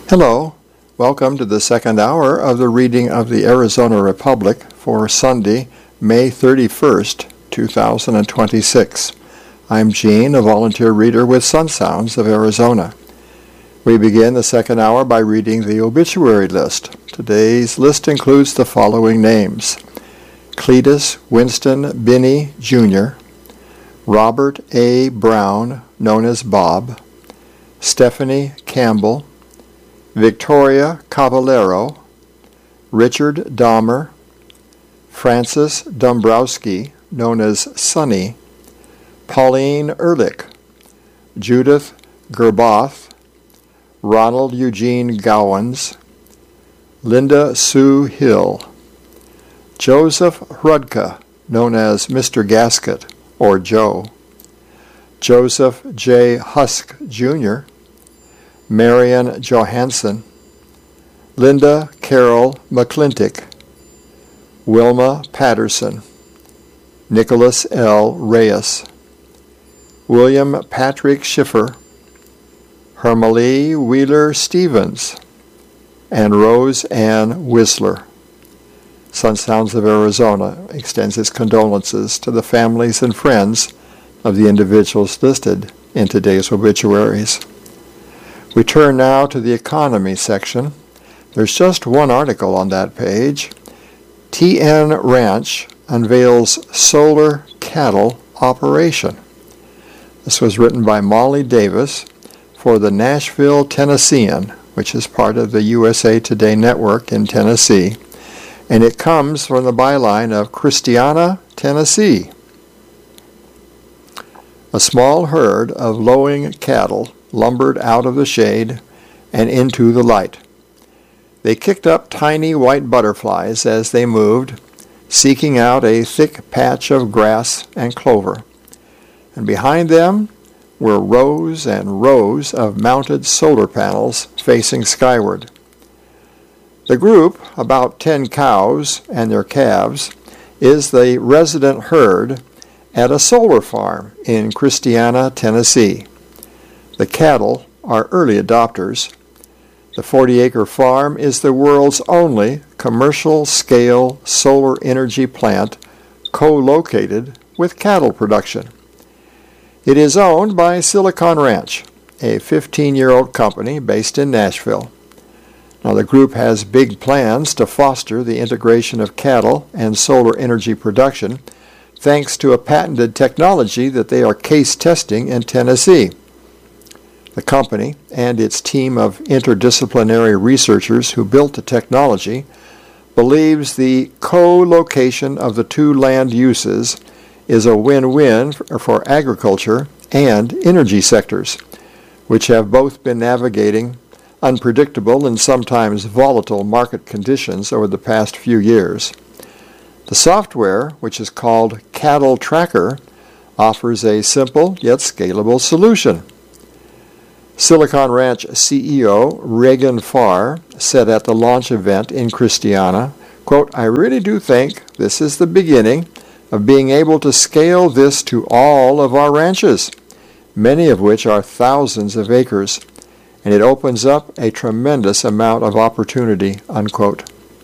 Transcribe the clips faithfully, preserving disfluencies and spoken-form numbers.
Hello, welcome to the second hour of the reading of the Arizona Republic for Sunday, May thirty-first, two thousand twenty-six. I'm Gene, a volunteer reader with Sun Sounds of Arizona. We begin the second hour by reading the obituary list. Today's list includes the following names: Cletus Winston Binney, Junior, Robert A. Brown, known as Bob, Stephanie Campbell, Victoria Cavallero, Richard Dahmer, Francis Dombrowski, known as Sonny, Pauline Ehrlich, Judith Gerboth, Ronald Eugene Gowans, Linda Sue Hill, Joseph Hrudka, known as Mister Gasket, or Joe, Joseph J. Husk, Junior, Marion Johansson, Linda Carol McClintock, Wilma Patterson, Nicholas L. Reyes, William Patrick Schiffer, Hermalee Wheeler Stevens, and Rose Ann Whistler. Sun Sounds of Arizona extends its condolences to the families and friends of the individuals listed in today's obituaries. We turn now to the economy section. There's just one article on that page. T N Ranch unveils solar cattle operation. This was written by Molly Davis for the Nashville Tennessean, which is part of the U S A Today network in Tennessee, and it comes from the byline of Christiana, Tennessee. A small herd of lowing cattle lumbered out of the shade and into the light. They kicked up tiny white butterflies as they moved, seeking out a thick patch of grass and clover. And behind them were rows and rows of mounted solar panels facing skyward. The group, about ten cows and their calves, is the resident herd at a solar farm in Christiana, Tennessee. The cattle are early adopters. The forty-acre farm is the world's only commercial-scale solar energy plant co-located with cattle production. It is owned by Silicon Ranch, a fifteen-year-old company based in Nashville. Now, the group has big plans to foster the integration of cattle and solar energy production, thanks to a patented technology that they are case testing in Tennessee. The company and its team of interdisciplinary researchers who built the technology believes the co-location of the two land uses is a win-win for agriculture and energy sectors, which have both been navigating unpredictable and sometimes volatile market conditions over the past few years. The software, which is called Cattle Tracker, offers a simple yet scalable solution. Silicon Ranch C E O Reagan Farr said at the launch event in Christiana, quote, "I really do think this is the beginning of being able to scale this to all of our ranches, many of which are thousands of acres, and it opens up a tremendous amount of opportunity," unquote.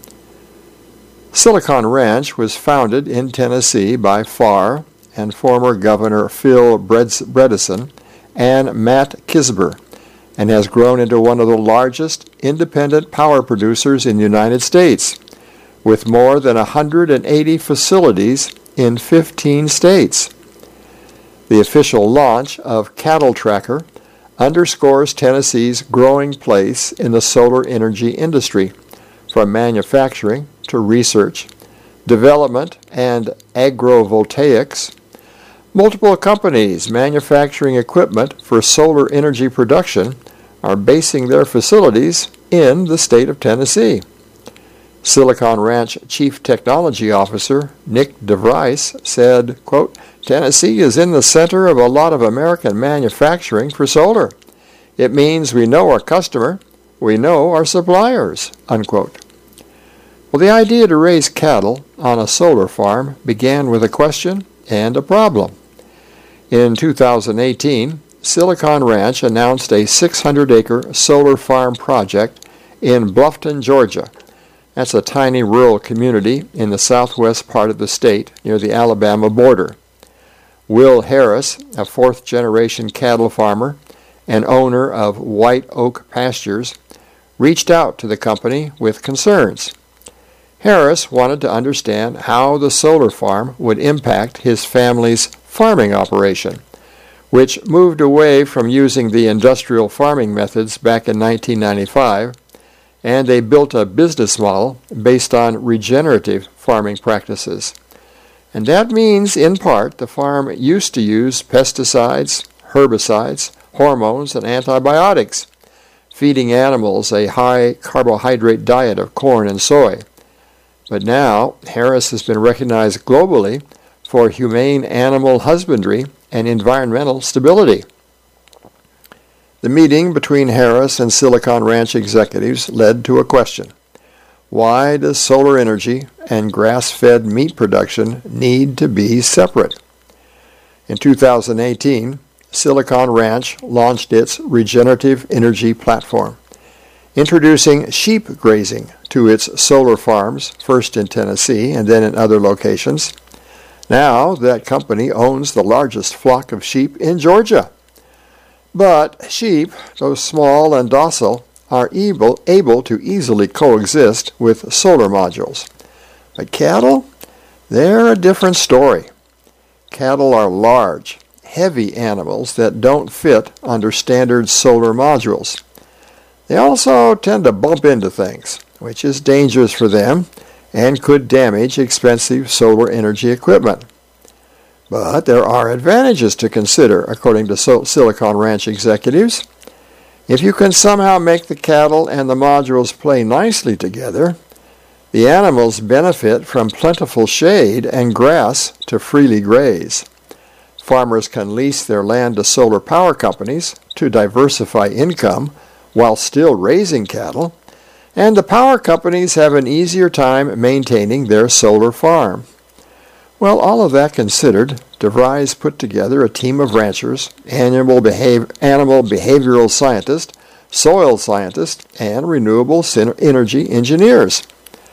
Silicon Ranch was founded in Tennessee by Farr and former Governor Phil Bredesen and Matt Kisber, and has grown into one of the largest independent power producers in the United States, with more than one hundred eighty facilities in fifteen states. The official launch of Cattle Tracker underscores Tennessee's growing place in the solar energy industry, from manufacturing to research, development, and agrovoltaics. Multiple companies manufacturing equipment for solar energy production are basing their facilities in the state of Tennessee. Silicon Ranch Chief Technology Officer Nick DeVries said, quote, "Tennessee is in the center of a lot of American manufacturing for solar. It means we know our customer, we know our suppliers," unquote. Well, the idea to raise cattle on a solar farm began with a question and a problem. In two thousand eighteen, Silicon Ranch announced a six hundred acre solar farm project in Bluffton, Georgia. That's a tiny rural community in the southwest part of the state near the Alabama border. Will Harris, a fourth-generation cattle farmer and owner of White Oak Pastures, reached out to the company with concerns. Harris wanted to understand how the solar farm would impact his family's farming operation, which moved away from using the industrial farming methods back in nineteen ninety-five, and they built a business model based on regenerative farming practices. And that means, in part, the farm used to use pesticides, herbicides, hormones, and antibiotics, feeding animals a high carbohydrate diet of corn and soy. But now, Harris has been recognized globally for humane animal husbandry and environmental stability. The meeting between Harris and Silicon Ranch executives led to a question. Why does solar energy and grass-fed meat production need to be separate? In two thousand eighteen, Silicon Ranch launched its regenerative energy platform, introducing sheep grazing to its solar farms, first in Tennessee and then in other locations. Now that company owns the largest flock of sheep in Georgia. But sheep, though small and docile, are able, able to easily coexist with solar modules. But cattle, they're a different story. Cattle are large, heavy animals that don't fit under standard solar modules. They also tend to bump into things, which is dangerous for them and could damage expensive solar energy equipment. But there are advantages to consider, according to Silicon Ranch executives. If you can somehow make the cattle and the modules play nicely together, the animals benefit from plentiful shade and grass to freely graze. Farmers can lease their land to solar power companies to diversify income while still raising cattle, and the power companies have an easier time maintaining their solar farm. Well, all of that considered, DeVries put together a team of ranchers, animal, behave, animal behavioral scientists, soil scientists, and renewable energy engineers.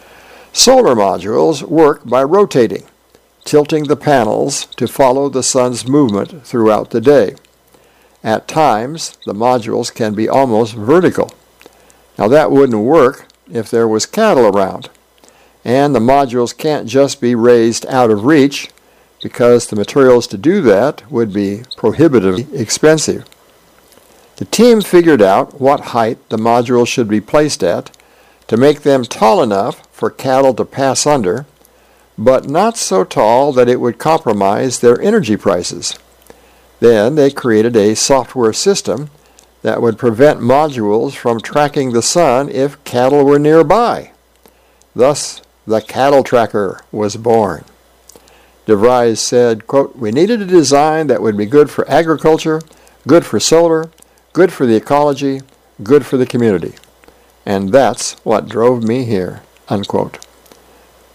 Solar modules work by rotating, tilting the panels to follow the sun's movement throughout the day. At times, the modules can be almost vertical. Now that wouldn't work if there was cattle around. And the modules can't just be raised out of reach because the materials to do that would be prohibitively expensive. The team figured out what height the modules should be placed at to make them tall enough for cattle to pass under, but not so tall that it would compromise their energy prices. Then they created a software system that would prevent modules from tracking the sun if cattle were nearby. Thus, the cattle tracker was born. DeVries said, quote, "We needed a design that would be good for agriculture, good for solar, good for the ecology, good for the community. And that's what drove me here," unquote.